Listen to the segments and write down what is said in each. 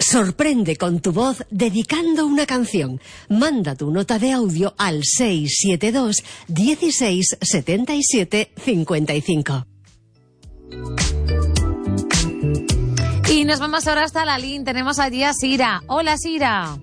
Sorprende con tu voz dedicando una canción. Manda tu nota de audio al 672 16 77 55. Y nos vamos ahora hasta Lalín. Tenemos allí a Sira. Hola, Sira.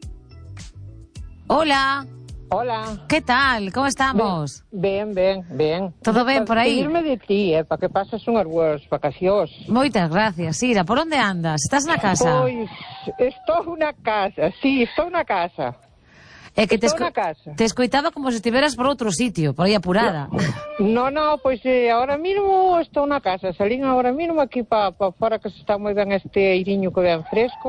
Hola. Hola. ¿Qué tal? ¿Cómo estamos? Ben. Todo ben por aí? Irme de ti, para que pases unhas boas vacacións. Moitas gracias, Sira. Por onde andas? Estás na casa? Pois, estou na casa, sí, estou na casa. É que estou na casa. Te escoitaba como se estiveras por outro sitio, por aí apurada. No, pois ahora mismo estou na casa. Salín ahora mismo aquí para fora, que se está moi ben este airiño que ben fresco.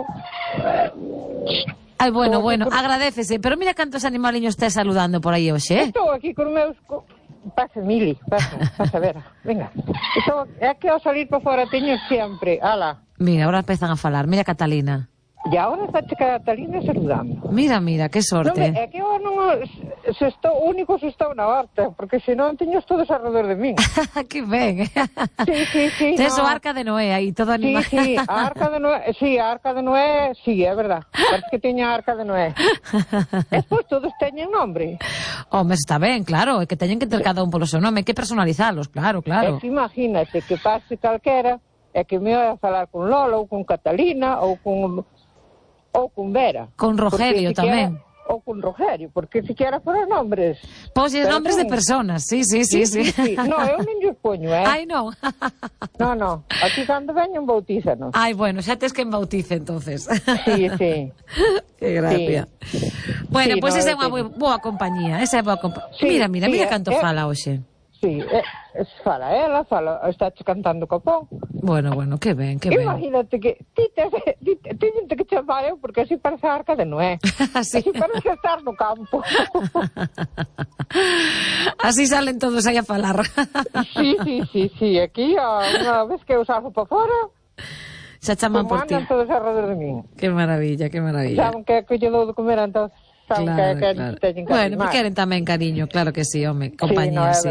Ai, bueno, agradécese. Pero mira cantos animaliños estás saludando por aí hoxe, eh? Estou aquí con meus... Pasa, Mili, pasa, ver. Venga. É que ao salir para fora teño sempre... Ala. Mira, ahora empezan a falar. Mira Catalina. E agora está Catalina saludando. Mira, que sorte. Non, é que eu non... Se estou na horta, porque senón teño todos alrededor de min. Que ben. Sí. Tes o Arca de Noé aí, todo animado. Sí, a Arca de Noé, sí, é verdad. Parece que teña a Arca de Noé. Despois todos teñen nombre. Home, está ben, claro, é que teñen que ter cada un polo seu nome, hai que personalizalos, claro. É que imagínate que pase calquera, é que me vai a falar con Lola, ou con Catalina, ou con Vera. Con Rogelio tamén. Ou con Rogelio, porque siquiera foron nombres. Pois e nombres de personas, sí. No, eu non lles poño, Ai, non. No. Aquí cando veñen bautízanos. Ai, bueno, xa tes que bautice, entonces. Sí. Que gracia. Sí. Bueno, pois esa é unha boa compañía. Sí, mira canto fala hoxe. Sí, ela fala, está cantando copón. Bueno, que ben. Imagínate que teñen que chamar eu, porque así parece a Arca de Noé. Así parece estar no campo. Así salen todos aí a falar. Sí, aquí, unha vez que eu salgo para fora, xa chaman por ti. Andan todos alrededor de min. Que maravilla. Saben que lle dou de comer, entón... Claro. Bueno, porque queren tamén cariño, claro que sí, home, compañía, sí.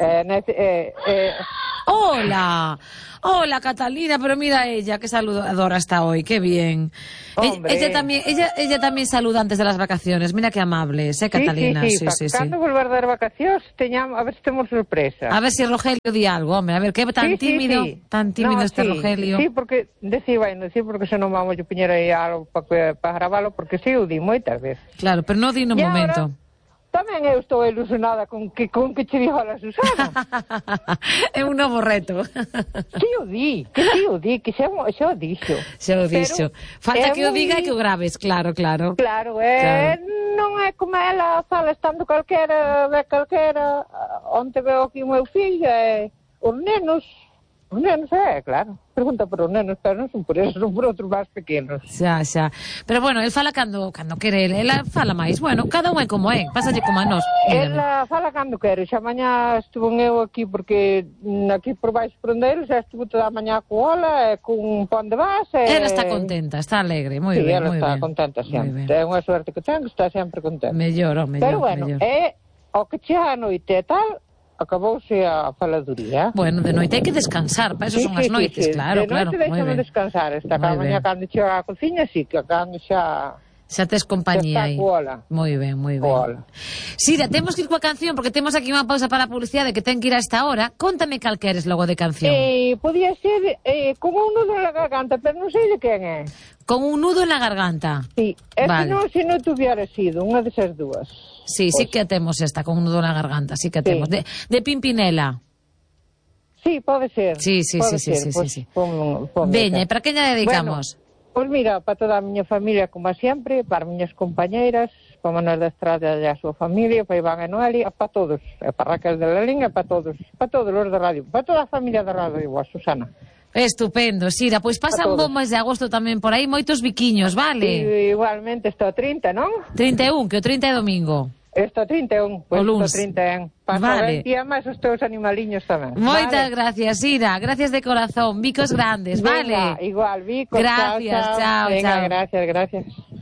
Hola, Catalina, pero mira ella, que saludadora está hoy, qué bien. Ella tamén saluda antes de las vacaciones, mira que amable, Catalina. Sí. Cando volver das vacacións, a ver se temos sorpresa. A ver se Rogelio di algo, home, a ver, que tan tímido este Rogelio. Sí, porque porque se non vamos a poñer aí algo para gravarlo, porque si o di moitas veces. Claro, pero non di no momento. Tamén eu estou ilusionada con que che dijo a la Susana. É un novo reto. Que o di, que xa o dixo. Falta que o diga e que o graves, claro. Claro, non é como ela fala estando calquera, onde veo aquí o meu fillo, os nenos, claro. Pregunta por os nenos, pero non son por esos, son por outros máis pequenos. Xa. Pero bueno, el fala cando quere, ela fala máis. Bueno, cada un é como é, pásalle como a nós. Ela fala cando quere. Xa mañá estuvo eu aquí, porque aquí por baixo por onde ele, xa estuvo toda a mañá co ola, con un pón de base. Ela está contenta, está alegre, moi ben. Sí, ela está contenta sempre. É unha suerte que ten, que está sempre contenta. Mellor. Pero bueno, o que chega a noite e tal... Acabouse a faladuría. Bueno, de noite hai que descansar, para eso son as noites, claro. De noite deixame descansar, esta mañá cando chega a cociña, sí, que cando xa tes compañía aí. Moi ben. Sira, temos que ir coa canción, porque temos aquí unha pausa para a publicidade que ten que ir a esta hora. Contame cal queres logo de canción. Podía ser con un nudo na garganta, pero non sei de quen é. Con un nudo na garganta? Sí, vale. Se non tuviera sido unha desas dúas. Sí que temos esta, con un nudo na garganta, sí que temos. De Pimpinela. Sí, pode ser. Sí. Veña, e para que lla dedicamos? Pois mira, para toda a miña familia, como sempre, para as miñas compañeiras, para Manuel da Estrada e a súa familia, para Iván e Noelia, para todos, para Raquel de la Linha, para todos os da radio, para toda a familia da radio, a Susana. Estupendo, Sira, pois pasan un mes de agosto tamén por aí, moitos biquiños, vale? Igualmente, está o 30, non? 31, que o 30 é domingo. Está 31, pois o 31. Vale. E máis os teus animaliños tamén. Moitas gracias, Sira, gracias de corazón, bicos grandes, vale? Igual, bicos, gracias, chao. Venga, gracias.